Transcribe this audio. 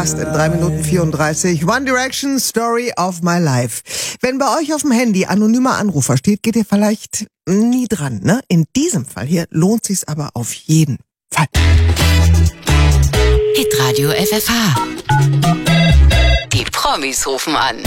fast in 3 Minuten 34. One Direction, Story of My Life. Wenn bei euch auf dem Handy anonymer Anrufer steht, geht ihr vielleicht nie dran, ne? In diesem Fall hier lohnt sich's aber auf jeden Fall. Hitradio FFH. Die Promis rufen an.